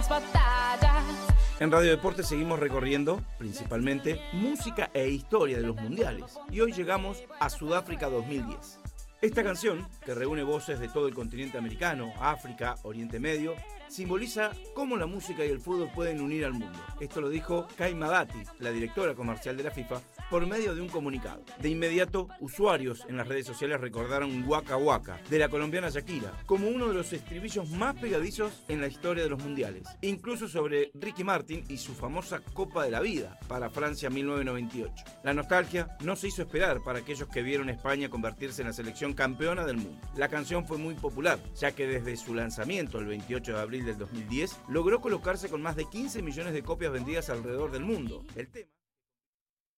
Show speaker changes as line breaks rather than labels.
batallas.
En Radio Deportes seguimos recorriendo, principalmente, música e historia de los mundiales. Y hoy llegamos a Sudáfrica 2010. Esta canción, que reúne voces de todo el continente americano, África, Oriente Medio, simboliza cómo la música y el fútbol pueden unir al mundo. Esto lo dijo Kay Madati, la directora comercial de la FIFA, por medio de un comunicado. De inmediato, usuarios en las redes sociales recordaron Waka Waka, de la colombiana Shakira, como uno de los estribillos más pegadizos en la historia de los mundiales. Incluso sobre Ricky Martin y su famosa Copa de la Vida para Francia 1998. La nostalgia no se hizo esperar para aquellos que vieron a España convertirse en la selección campeona del mundo. La canción fue muy popular, ya que desde su lanzamiento el 28 de abril del 2010 logró colocarse con más de 15 millones de copias vendidas alrededor del mundo. El tema